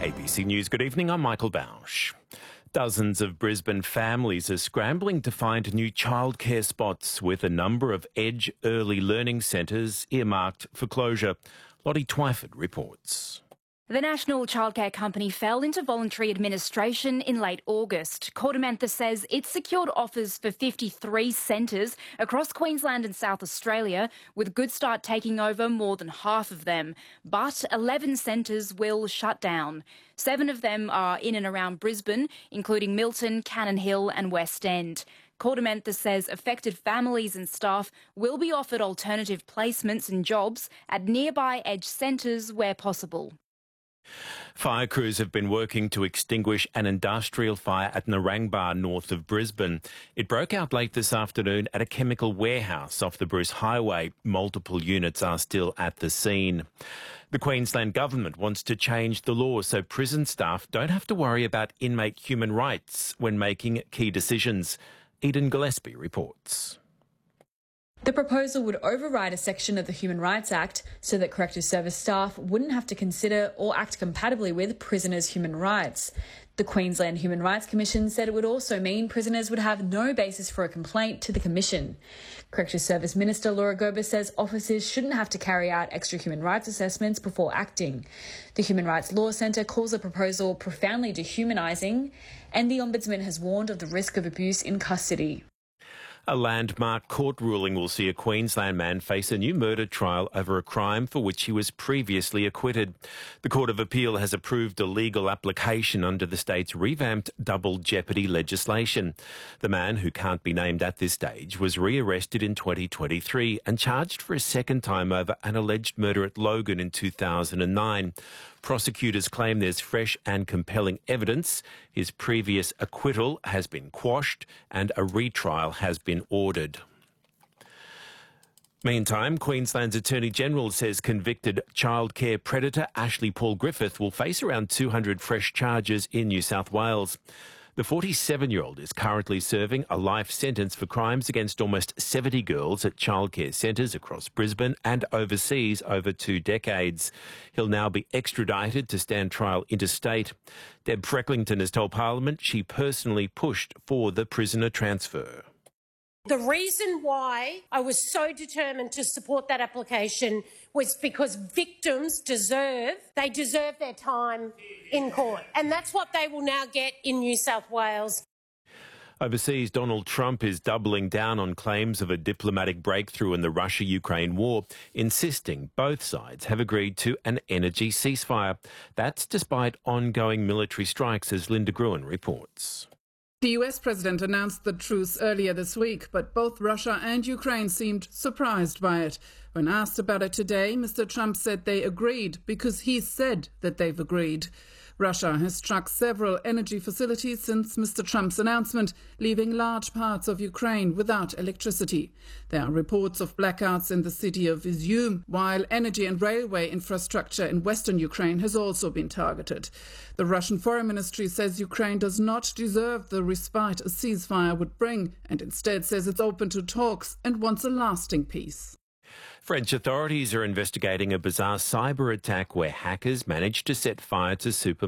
ABC News, good evening, I'm Michael Bausch. Dozens of Brisbane families are scrambling to find new childcare spots with a number of Edge early learning centres earmarked for closure. Lottie Twyford reports. The national childcare company fell into voluntary administration in late August. KordaMentha says it secured offers for 53 centres across Queensland and South Australia, with Goodstart taking over more than half of them. But 11 centres will shut down. 7 of them are in and around Brisbane, including Milton, Cannon Hill and West End. KordaMentha says affected families and staff will be offered alternative placements and jobs at nearby Edge centres where possible. Fire crews have been working to extinguish an industrial fire at Narangba, north of Brisbane. It broke out late this afternoon at a chemical warehouse off the Bruce Highway. Multiple units are still at the scene. The Queensland Government wants to change the law so prison staff don't have to worry about inmate human rights when making key decisions. Eden Gillespie reports. The proposal would override a section of the Human Rights Act so that corrective service staff wouldn't have to consider or act compatibly with prisoners' human rights. The Queensland Human Rights Commission said it would also mean prisoners would have no basis for a complaint to the Commission. Corrective Service Minister Laura Gerber says officers shouldn't have to carry out extra human rights assessments before acting. The Human Rights Law Centre calls the proposal profoundly dehumanising, and the Ombudsman has warned of the risk of abuse in custody. A landmark court ruling will see a Queensland man face a new murder trial over a crime for which he was previously acquitted. The Court of Appeal has approved a legal application under the state's revamped double jeopardy legislation. The man, who can't be named at this stage, was rearrested in 2023 and charged for a second time over an alleged murder at Logan in 2009. Prosecutors claim there's fresh and compelling evidence. His previous acquittal has been quashed and a retrial has been ordered. Meantime, Queensland's Attorney-General says convicted childcare predator Ashley Paul Griffith will face around 200 fresh charges in New South Wales. The 47-year-old is currently serving a life sentence for crimes against almost 70 girls at childcare centres across Brisbane and overseas over 2 decades. He'll now be extradited to stand trial interstate. Deb Frecklington has told Parliament she personally pushed for the prisoner transfer. The reason why I was so determined to support that application was because victims deserve their time in court. And that's what they will now get in New South Wales. Overseas, Donald Trump is doubling down on claims of a diplomatic breakthrough in the Russia-Ukraine war, insisting both sides have agreed to an energy ceasefire. That's despite ongoing military strikes, as Linda Gruen reports. The US president announced the truce earlier this week, but both Russia and Ukraine seemed surprised by it. When asked about it today, Mr. Trump said they agreed because he said that they've agreed. Russia has struck several energy facilities since Mr. Trump's announcement, leaving large parts of Ukraine without electricity. There are reports of blackouts in the city of Izium, while energy and railway infrastructure in western Ukraine has also been targeted. The Russian Foreign Ministry says Ukraine does not deserve the respite a ceasefire would bring, and instead says it's open to talks and wants a lasting peace. French authorities are investigating a bizarre cyber attack where hackers managed to set fire to